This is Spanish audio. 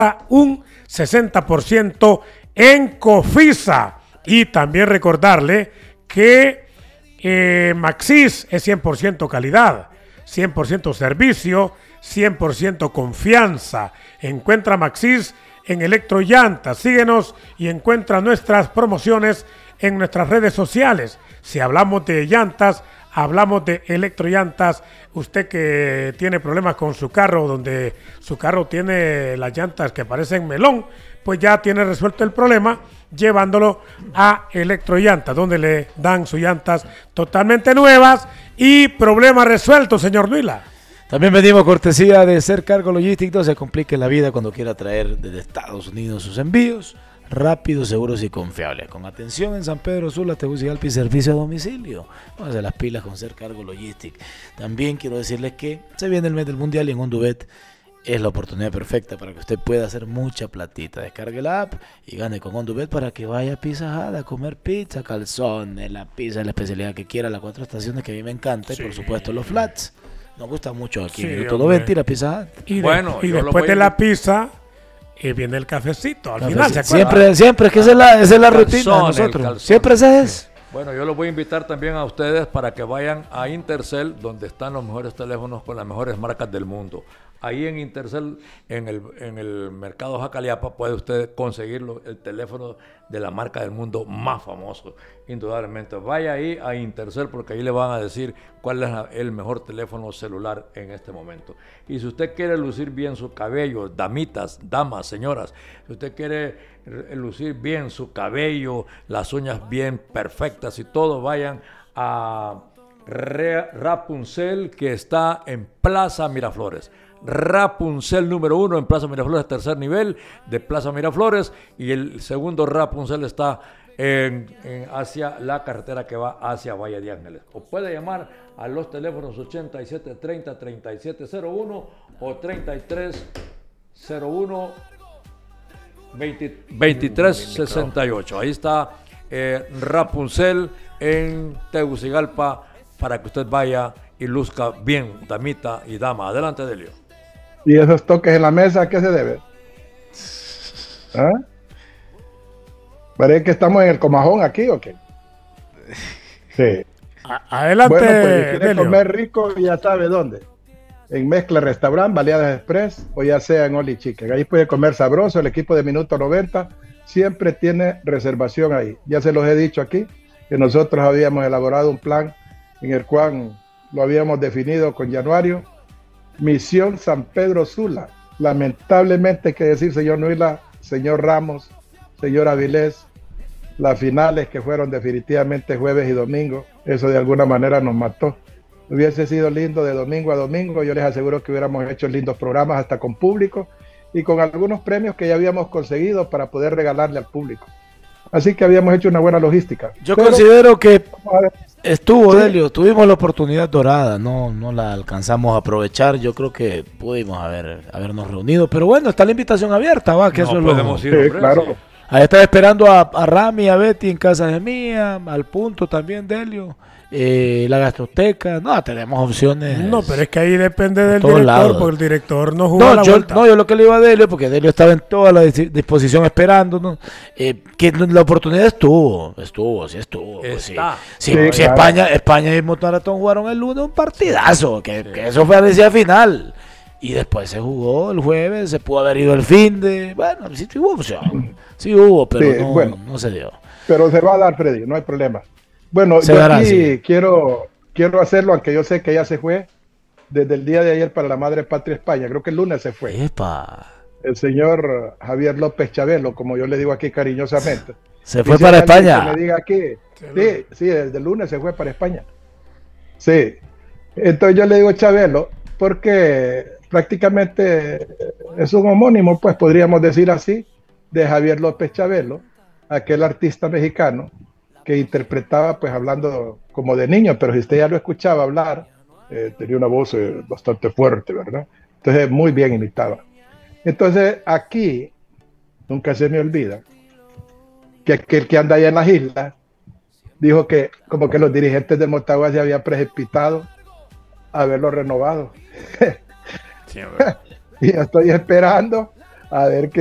un 60% en Cofisa. Y también recordarle que Maxis es 100% calidad, 100% servicio, 100% confianza. Encuentra Maxis en Electrollantas. Síguenos y encuentra nuestras promociones en nuestras redes sociales. Si hablamos de llantas, hablamos de Electrollantas. Usted que tiene problemas con su carro, donde su carro tiene las llantas que parecen melón, pues ya tiene resuelto el problema llevándolo a Electrollantas, donde le dan sus llantas totalmente nuevas y problema resuelto, señor Nuila. También venimos cortesía de Ser Cargo Logistics. No se complique la vida cuando quiera traer desde Estados Unidos sus envíos rápidos, seguros y confiables. Con atención en San Pedro Sula, Tegucigalpa y servicio a domicilio. Pónganse las pilas con Ser Cargo Logistics. También quiero decirles que se viene el mes del mundial y en Honduvet es la oportunidad perfecta para que usted pueda hacer mucha platita. Descargue la app y gane con Honduvet para que vaya a Pizza Hut a comer pizza, calzones, la pizza, la especialidad que quiera, las 4 estaciones que a mí me encanta, sí. Y por supuesto los flats. Nos gusta mucho aquí, sí, Minuto 90 y la Pizza Hut. Y después de la pizza viene el cafecito al final, ¿se acuerdan? Siempre, es que esa es la rutina de nosotros. Siempre ese es. Bueno, yo los voy a invitar también a ustedes para que vayan a Intercel, donde están los mejores teléfonos con las mejores marcas del mundo. Ahí en Intercel, en el mercado Jacaliapa, puede usted conseguir el teléfono de la marca del mundo más famoso, indudablemente. Vaya ahí a Intercel porque ahí le van a decir cuál es el mejor teléfono celular en este momento. Y si usted quiere lucir bien su cabello, damitas, damas, señoras, si usted quiere lucir bien su cabello, las uñas bien perfectas y todo, vayan a Rapunzel, que está en Plaza Miraflores. Rapunzel número 1 en Plaza Miraflores, tercer nivel de Plaza Miraflores, y el segundo Rapunzel está hacia la carretera que va hacia Valle de Ángeles. O puede llamar a los teléfonos 8730-3701 o 3301 2368. Ahí está Rapunzel en Tegucigalpa para que usted vaya y luzca bien, damita y dama. Adelante, Delio. ¿Y esos toques en la mesa a qué se debe? ¿Ah? ¿Parece que estamos en el Comajón aquí o qué? Sí. Adelante, bueno, pues si quiere Delio. comer rico, ya sabe dónde. En Mezcla Restaurant, Baleadas Express, o ya sea en Oli Chicken. Ahí puede comer sabroso. El equipo de Minuto 90 siempre tiene reservación ahí. Ya se los he dicho aquí, que nosotros habíamos elaborado un plan en el cual lo habíamos definido con Januario. Misión San Pedro Sula. Lamentablemente hay que decir, señor Nuila, señor Ramos, señor Avilés, las finales que fueron definitivamente jueves y domingo, eso de alguna manera nos mató. Hubiese sido lindo de domingo a domingo, yo les aseguro que hubiéramos hecho lindos programas hasta con público y con algunos premios que ya habíamos conseguido para poder regalarle al público. Así que habíamos hecho una buena logística. Yo considero que estuvo, sí. Delio, tuvimos la oportunidad dorada, no la alcanzamos a aprovechar. Yo creo que pudimos habernos reunido, pero bueno, está la invitación abierta, va, que no, eso es podemos ir, hombre, claro. sí. Ahí está esperando a Rami, a Betty en casa de mía, al punto también, Delio. La gastroteca, no, tenemos opciones. No, pero es que ahí depende del todos director, lados. porque el director no jugó la vuelta. Yo lo que le iba a Delio, porque Delio estaba en toda la disposición esperando, ¿no? Que la oportunidad estuvo. Sí, claro. España y Maratón jugaron el lunes un partidazo, que eso fue a decir final. Y después se jugó el jueves, se pudo haber ido el fin de... Bueno, sí hubo opción. Sí hubo, pero no se dio. Pero se va a dar, Freddy, no hay problema. Bueno, yo aquí quiero hacerlo, aunque yo sé que ya se fue desde el día de ayer para la Madre Patria España. Creo que el lunes se fue. ¡Epa! El señor Javier López Chabelo, como yo le digo aquí cariñosamente. Se fue para España. Que me diga aquí. Sí, desde el lunes se fue para España. Sí. Entonces yo le digo Chabelo, porque prácticamente es un homónimo, pues podríamos decir así, de Javier López Chabelo, aquel artista mexicano que interpretaba, pues hablando como de niño, pero si usted ya lo escuchaba hablar, tenía una voz bastante fuerte, ¿verdad? Entonces muy bien imitaba. Entonces aquí, nunca se me olvida, que aquel que anda allá en las islas, dijo que como que los dirigentes de Motagua se habían precipitado a verlo renovado. Sí, y yo estoy esperando A ver qué